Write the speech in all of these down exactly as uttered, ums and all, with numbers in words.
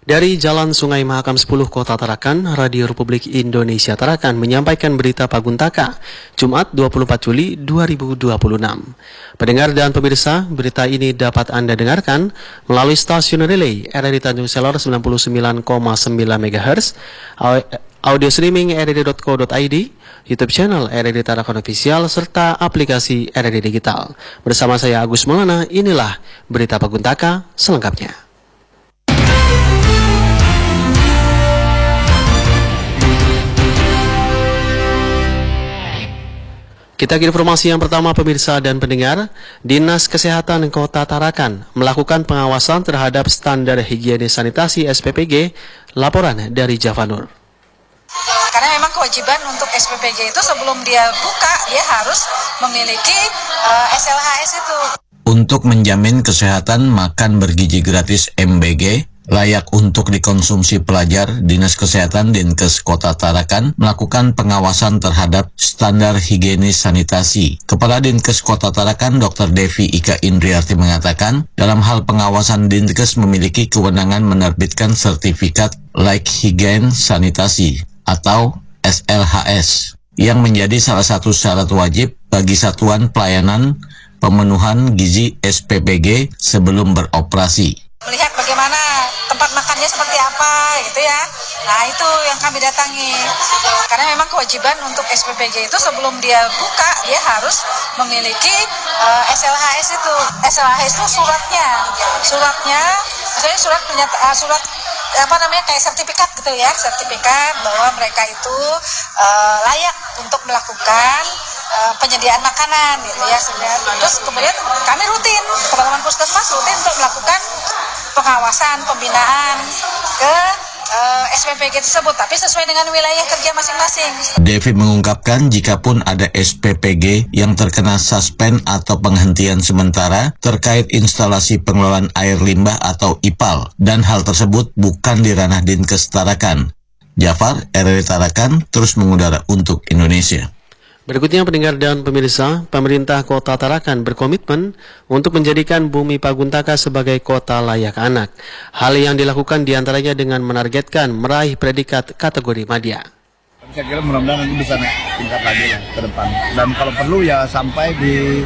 Dari Jalan Sungai Mahakam sepuluh Kota Tarakan, Radio Republik Indonesia Tarakan menyampaikan berita Paguntaka, Jumat dua puluh empat Juli dua ribu dua puluh enam. Pendengar dan pemirsa, berita ini dapat Anda dengarkan melalui stasiun relay R R D Tanjung Selor sembilan puluh sembilan koma sembilan megahertz, audio streaming r r d dot co dot i d, YouTube channel R R D Tarakan Official, serta aplikasi R R D Digital. Bersama saya Agus Maulana, inilah berita Paguntaka selengkapnya. Kita ke informasi yang pertama, pemirsa dan pendengar. Dinas Kesehatan Kota Tarakan melakukan pengawasan terhadap standar higienis sanitasi S P P G. Laporan dari Javanur. Karena memang kewajiban untuk S P P G itu sebelum dia buka, dia harus memiliki uh, S L H S itu. Untuk menjamin kesehatan makan bergizi gratis M B G layak untuk dikonsumsi pelajar, Dinas Kesehatan Dinkes Kota Tarakan melakukan pengawasan terhadap standar higienis sanitasi. Kepala Dinkes Kota Tarakan, Doktor Devi Ika Indriarti mengatakan, dalam hal pengawasan Dinkes memiliki kewenangan menerbitkan sertifikat layak higien sanitasi atau S L H S yang menjadi salah satu syarat wajib bagi satuan pelayanan pemenuhan gizi S P P G sebelum beroperasi. Melihat bagaimana tempat makannya seperti apa gitu ya. Nah itu yang kami datangi. Karena memang kewajiban untuk S P P G itu sebelum dia buka, dia harus memiliki uh, S L H S itu. S L H S itu suratnya. Suratnya, misalnya surat pernyataan, uh, surat apa namanya kayak sertifikat gitu ya, sertifikat bahwa mereka itu uh, layak untuk melakukan uh, penyediaan makanan gitu ya. Terus kemudian kami rutin, teman-teman puskesmas rutin untuk melakukan pengawasan, pembinaan ke uh, S P P G tersebut, tapi sesuai dengan wilayah kerja masing-masing. Devi mengungkapkan jika pun ada S P P G yang terkena suspend atau penghentian sementara terkait instalasi pengelolaan air limbah atau I P A L, dan hal tersebut bukan di ranah Dinkes Tarakan. Jafar, R R D Tarakan, terus mengudara untuk Indonesia. Berikutnya, pendengar dan pemirsa, pemerintah Kota Tarakan berkomitmen untuk menjadikan Bumi Paguntaka sebagai kota layak anak. Hal yang dilakukan diantaranya dengan menargetkan meraih predikat kategori madya. Saya kira mudah-mudahan nanti bisa naik tingkat lagi lah ke depan. Dan kalau perlu ya sampai di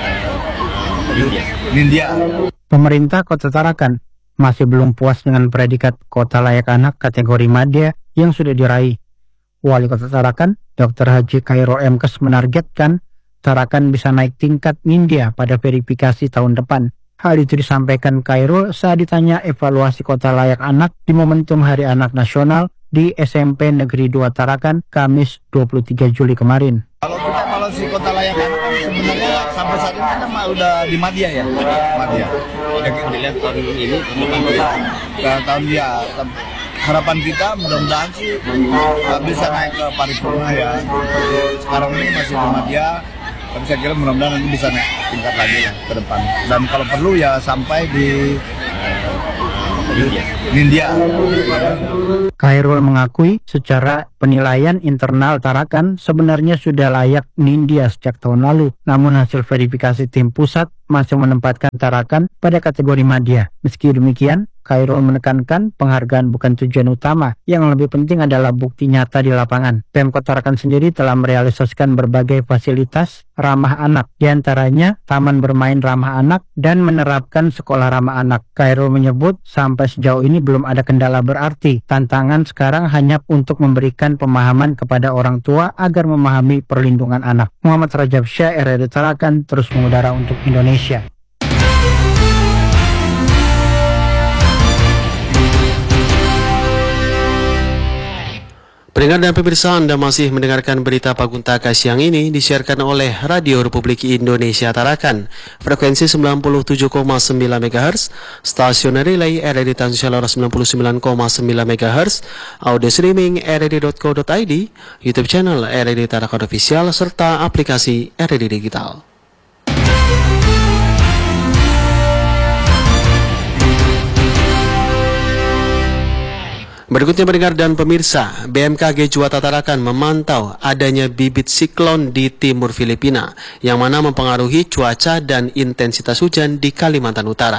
India. Pemerintah Kota Tarakan masih belum puas dengan predikat kota layak anak kategori madya yang sudah diraih. Wali Kota Tarakan, Doktor Haji Khairul Emkes menargetkan Tarakan bisa naik tingkat Nindya pada verifikasi tahun depan. Hal itu disampaikan Khairul saat ditanya evaluasi kota layak anak di momentum Hari Anak Nasional di S M P Negeri dua Tarakan, Kamis dua puluh tiga Juli kemarin. Kalau kita evaluasi kota layak anak kan sebenarnya sampai saat ini kan udah di madya ya, madya. Yang dilihat tahun ini tahun tahun dia. Harapan kita mudah-mudahan sih uh, bisa naik ke paripurna ya. Sekarang ini masih di madya, tapi saya kira mudah-mudahan nanti bisa naik tingkat lagi lah ke depan. Dan kalau perlu ya sampai di India. Khairul mengakui secara penilaian internal Tarakan sebenarnya sudah layak Nindya sejak tahun lalu. Namun hasil verifikasi tim pusat masih menempatkan Tarakan pada kategori madya. Meski demikian, Khairul menekankan penghargaan bukan tujuan utama, yang lebih penting adalah bukti nyata di lapangan. Pemkot Tarakan sendiri telah merealisasikan berbagai fasilitas ramah anak, diantaranya taman bermain ramah anak dan menerapkan sekolah ramah anak. Khairul menyebut sampai sejauh ini belum ada kendala berarti. Tantangan sekarang hanya untuk memberikan pemahaman kepada orang tua agar memahami perlindungan anak. Muhammad Rajab Syah, R R D Tarakan, terus mengudara untuk Indonesia. Pendengar dan pemirsa, Anda masih mendengarkan berita Paguntaka siang ini disiarkan oleh Radio Republik Indonesia Tarakan, frekuensi sembilan puluh tujuh koma sembilan megahertz, stasiun relay R R D Tanjung Selor sembilan puluh sembilan koma sembilan megahertz, audio streaming r r d dot co dot i d, YouTube channel R R D Tarakan Official, serta aplikasi R R D Digital. Berikutnya, pendengar dan pemirsa, B M K G Juwata Tarakan memantau adanya bibit siklon di timur Filipina yang mana mempengaruhi cuaca dan intensitas hujan di Kalimantan Utara.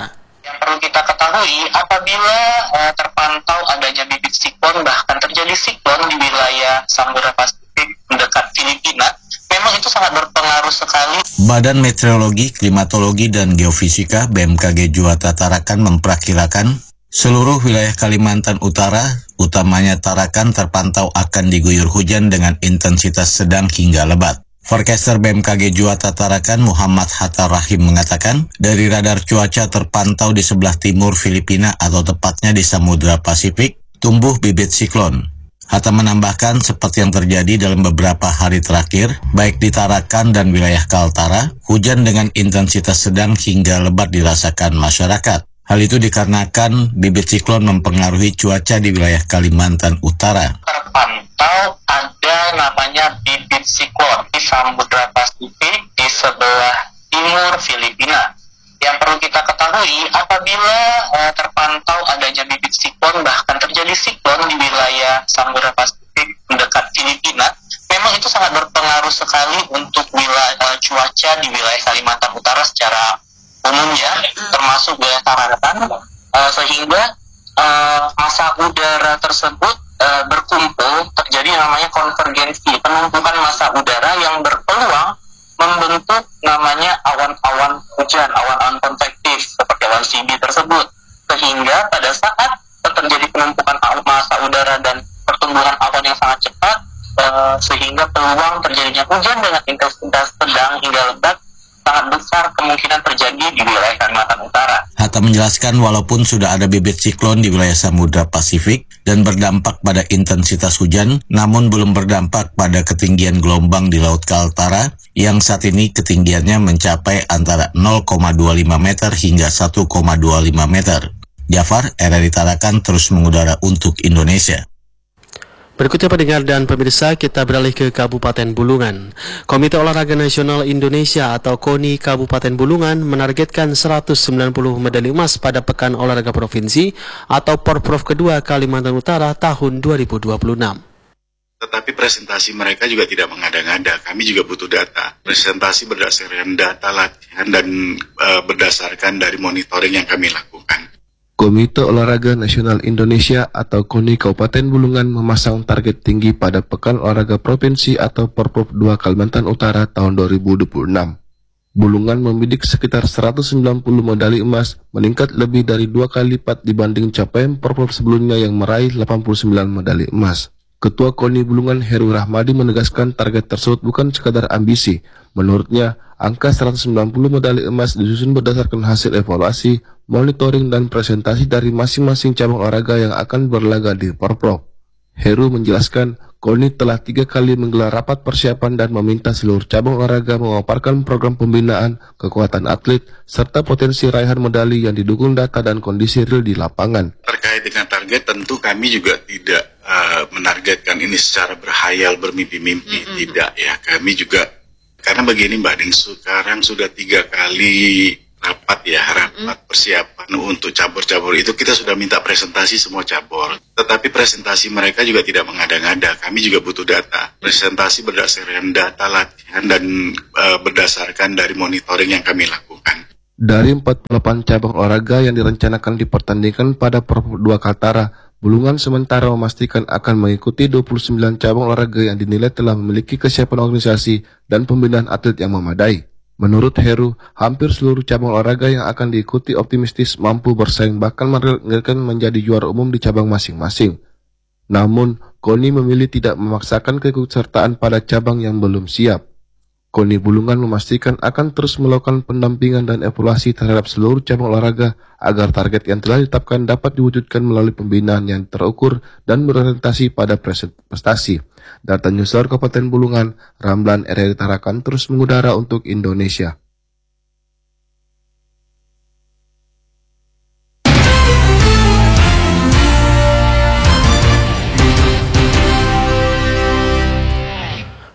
Yang perlu kita ketahui, apabila uh, terpantau adanya bibit siklon, bahkan terjadi siklon di wilayah Samudra Pasifik mendekat Filipina, memang itu sangat berpengaruh sekali. Badan Meteorologi, Klimatologi, dan Geofisika B M K G Juwata Tarakan memperkirakan seluruh wilayah Kalimantan Utara, utamanya Tarakan, terpantau akan diguyur hujan dengan intensitas sedang hingga lebat. Forecaster B M K G Juwata Tarakan Muhammad Hatta Rahim mengatakan, dari radar cuaca terpantau di sebelah timur Filipina atau tepatnya di Samudra Pasifik, tumbuh bibit siklon. Hatta menambahkan, seperti yang terjadi dalam beberapa hari terakhir, baik di Tarakan dan wilayah Kaltara, hujan dengan intensitas sedang hingga lebat dirasakan masyarakat. Hal itu dikarenakan bibit siklon mempengaruhi cuaca di wilayah Kalimantan Utara. Terpantau ada namanya bibit siklon di Samudra Pasifik di sebelah timur Filipina. Yang perlu kita ketahui, apabila uh, terpantau adanya bibit siklon, bahkan terjadi siklon di wilayah Samudra Pasifik mendekat Filipina, memang itu sangat berpengaruh sekali untuk wilayah uh, cuaca di wilayah Kalimantan Utara secara umumnya, termasuk wilayah Tarakan, uh, sehingga uh, massa udara tersebut uh, berkumpul, terjadi namanya konvergensi, penumpukan massa udara yang berpeluang membentuk namanya awan-awan hujan, awan-awan konvektif seperti awan C B tersebut, sehingga pada saat terjadi penumpukan massa udara dan pertumbuhan awan yang sangat cepat, uh, sehingga peluang terjadinya hujan dengan intensitas sedang hingga lebat sangat besar kemungkinan terjadi di wilayah Kalimantan Utara. Hatta menjelaskan, walaupun sudah ada bibit siklon di wilayah Samudra Pasifik dan berdampak pada intensitas hujan, namun belum berdampak pada ketinggian gelombang di Laut Kaltara yang saat ini ketinggiannya mencapai antara nol koma dua lima meter hingga satu koma dua lima meter. Jafar, R R I Tarakan, terus mengudara untuk Indonesia. Berikutnya pendengar dan pemirsa, kita beralih ke Kabupaten Bulungan. Komite Olahraga Nasional Indonesia atau KONI Kabupaten Bulungan menargetkan seratus sembilan puluh medali emas pada Pekan Olahraga Provinsi atau Porprov kedua Kalimantan Utara tahun dua ribu dua puluh enam. Tetapi presentasi mereka juga tidak mengada-ngada. Kami juga butuh data. Presentasi berdasarkan data latihan dan e, berdasarkan dari monitoring yang kami lakukan. Komite Olahraga Nasional Indonesia atau KONI Kabupaten Bulungan memasang target tinggi pada Pekan Olahraga Provinsi atau Porprov dua Kalimantan Utara tahun dua ribu dua puluh enam. Bulungan membidik sekitar seratus sembilan puluh medali emas, meningkat lebih dari dua kali lipat dibanding capaian Porprov sebelumnya yang meraih delapan puluh sembilan medali emas. Ketua KONI Bulungan Heru Rahmadi menegaskan target tersebut bukan sekadar ambisi. Menurutnya, angka seratus sembilan puluh medali emas disusun berdasarkan hasil evaluasi, monitoring, dan presentasi dari masing-masing cabang olahraga yang akan berlaga di Porprov. Heru menjelaskan, KONI telah tiga kali menggelar rapat persiapan dan meminta seluruh cabang olahraga memaparkan program pembinaan, kekuatan atlet, serta potensi raihan medali yang didukung data dan kondisi real di lapangan. Terkait dengan target, tentu kami juga tidak uh, menargetkan ini secara berhayal, bermimpi-mimpi. Mm-hmm. Tidak ya, kami juga, karena begini Mbak Ding, sekarang sudah tiga kali rapat ya, rapat persiapan untuk cabur-cabur itu kita sudah minta presentasi semua cabur. Tetapi presentasi mereka juga tidak mengada-ngada. Kami juga butuh data. Presentasi berdasarkan data latihan dan e, berdasarkan dari monitoring yang kami lakukan. Dari empat puluh delapan cabang olahraga yang direncanakan dipertandingkan pada Porprov dua Kaltara, Bulungan sementara memastikan akan mengikuti dua puluh sembilan cabang olahraga yang dinilai telah memiliki kesiapan organisasi dan pembinaan atlet yang memadai. Menurut Heru, hampir seluruh cabang olahraga yang akan diikuti optimistis mampu bersaing bahkan menargetkan menjadi juara umum di cabang masing-masing. Namun, KONI memilih tidak memaksakan keikutsertaan pada cabang yang belum siap. KONI Bulungan memastikan akan terus melakukan pendampingan dan evaluasi terhadap seluruh cabang olahraga agar target yang telah ditetapkan dapat diwujudkan melalui pembinaan yang terukur dan berorientasi pada prestasi. Data Newsroom Kabupaten Bulungan, Ramlan R R I Tarakan terus mengudara untuk Indonesia.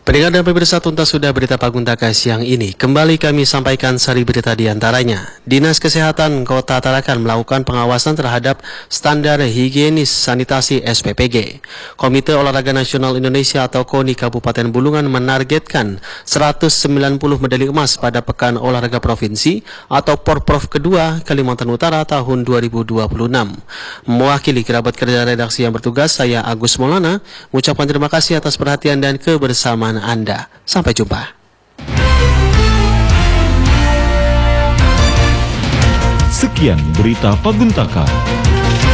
Pendengar dan pemirsa, tuntas sudah berita Paguntaka siang ini. Kembali kami sampaikan sari berita di antaranya. Dinas Kesehatan Kota Tarakan melakukan pengawasan terhadap standar higienis sanitasi S P P G. Komite Olahraga Nasional Indonesia atau KONI Kabupaten Bulungan menargetkan seratus sembilan puluh medali emas pada Pekan Olahraga Provinsi atau Porprov kedua Kalimantan Utara tahun dua ribu dua puluh enam. Mewakili kerabat kerja redaksi yang bertugas, saya Agus Maulana mengucapkan terima kasih atas perhatian dan kebersamaan Anda. Sampai jumpa. Sekian berita Paguntaka.